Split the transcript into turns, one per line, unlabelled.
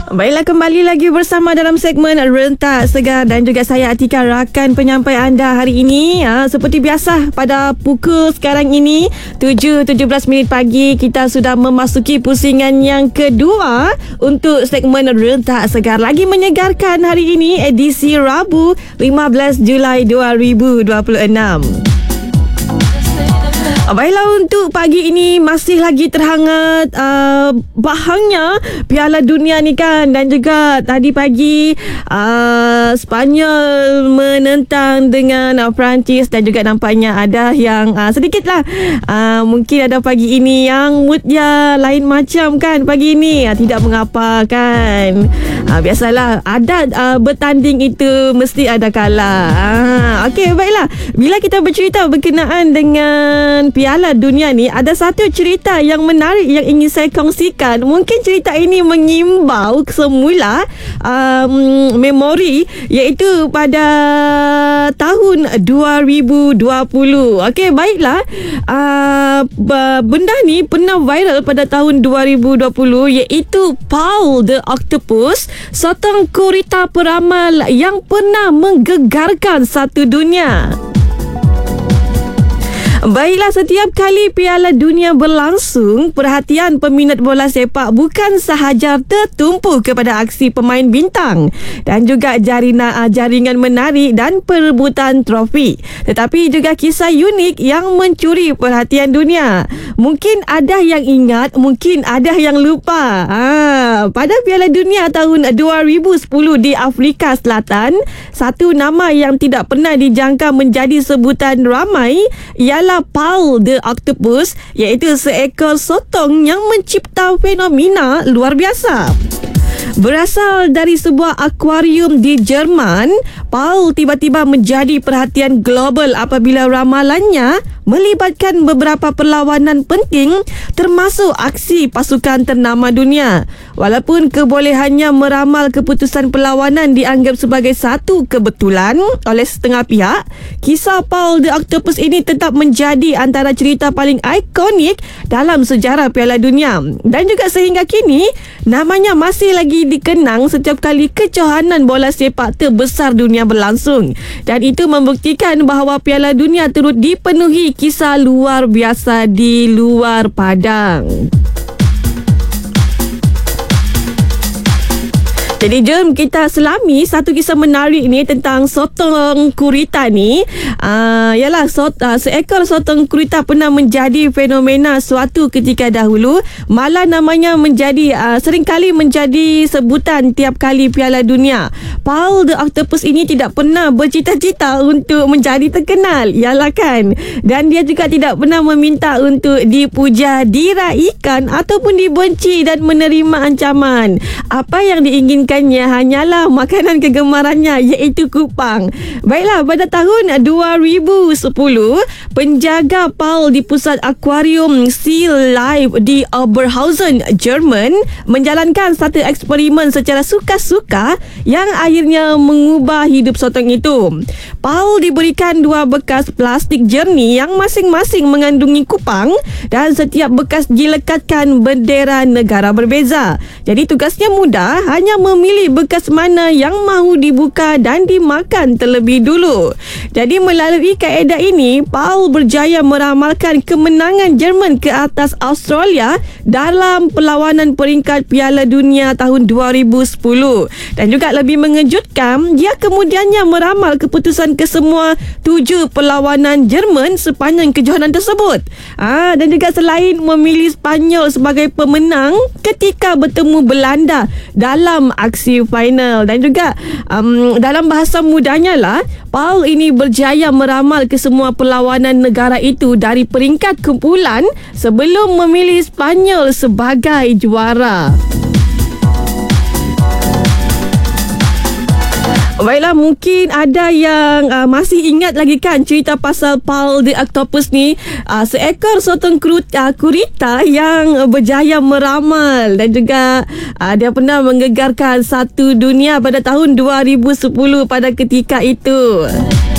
Baiklah, kembali lagi bersama dalam segmen Rentak Segar dan juga saya Atika, rakan penyampai anda hari ini. Seperti biasa pada pukul sekarang ini 7:17 pagi, kita sudah memasuki pusingan yang kedua untuk segmen Rentak Segar. Lagi menyegarkan hari ini, edisi Rabu 15 Julai 2026. Baiklah, untuk pagi ini masih lagi terhangat bahangnya Piala Dunia ni kan. Dan juga tadi pagi Spanyol menentang dengan Perancis. Dan juga nampaknya ada yang sedikitlah mungkin ada pagi ini yang moodnya lain macam kan pagi ini. Tidak mengapa kan. Biasalah, adat bertanding itu mesti ada kalah. Okey, baiklah. Bila kita bercerita berkenaan dengan Piala Dunia ni, ada satu cerita yang menarik yang ingin saya kongsikan. Mungkin cerita ini mengimbau semula memori, iaitu pada tahun 2020. Okey, baiklah. Benda ni pernah viral pada tahun 2020, iaitu Paul the Octopus, sotong gurita peramal yang pernah menggegarkan satu dunia. Baiklah, setiap kali Piala Dunia berlangsung, perhatian peminat bola sepak bukan sahaja tertumpu kepada aksi pemain bintang dan juga jaringan menarik dan perebutan trofi, tetapi juga kisah unik yang mencuri perhatian dunia. Mungkin ada yang ingat, mungkin ada yang lupa. Pada Piala Dunia tahun 2010 di Afrika Selatan, satu nama yang tidak pernah dijangka menjadi sebutan ramai ialah Paul the Octopus, iaitu seekor sotong yang mencipta fenomena luar biasa. Berasal dari sebuah akuarium di Jerman, Paul tiba-tiba menjadi perhatian global apabila ramalannya melibatkan beberapa perlawanan penting, termasuk aksi pasukan ternama dunia. Walaupun kebolehannya meramal keputusan perlawanan dianggap sebagai satu kebetulan oleh setengah pihak, kisah Paul the Octopus ini tetap menjadi antara cerita paling ikonik dalam sejarah Piala Dunia. Dan juga sehingga kini, namanya masih lagi dikenang setiap kali kejohanan bola sepak terbesar dunia berlangsung. Dan itu membuktikan bahawa Piala Dunia turut dipenuhi kisah luar biasa di luar padang. Jadi jom kita selami satu kisah menarik ni tentang sotong gurita ni. Ialah seekor sotong gurita pernah menjadi fenomena suatu ketika dahulu. Malah namanya seringkali menjadi sebutan tiap kali Piala Dunia. Paul the Octopus ini tidak pernah bercita-cita untuk menjadi terkenal, ialah kan. Dan dia juga tidak pernah meminta untuk dipuja, diraikan ataupun dibenci dan menerima ancaman. Apa yang diinginkannya hanyalah makanan kegemarannya, iaitu kupang. Baiklah, pada tahun 2010, penjaga Paul di pusat akuarium Sea Life di Oberhausen, Jerman, menjalankan satu eksperimen secara suka-suka yang akhirnya mengubah hidup sotong itu. Paul diberikan dua bekas plastik jernih yang masing-masing mengandungi kupang, dan setiap bekas dilekatkan bendera negara berbeza. Jadi tugasnya mudah, hanya memilih bekas mana yang mahu dibuka dan dimakan terlebih dulu. Jadi melalui kaedah ini, Paul berjaya meramalkan kemenangan Jerman ke atas Australia dalam perlawanan peringkat Piala Dunia tahun 2010. Dan juga lebih mengejutkan, dia kemudiannya meramal keputusan kesemua 7 perlawanan Jerman sepanjang kejohanan tersebut. Dan juga selain memilih Spanyol sebagai pemenang ketika bertemu Belanda dalam aksi final. Dan juga dalam bahasa mudahnya lah, Paul ini berjaya meramal kesemua perlawanan negara itu dari peringkat kumpulan sebelum memilih Spanyol sebagai juara. Baiklah, mungkin ada yang masih ingat lagi kan cerita pasal Paul the Octopus ni. Seekor sotong gurita yang berjaya meramal dan juga dia pernah menggegarkan satu dunia pada tahun 2010 pada ketika itu.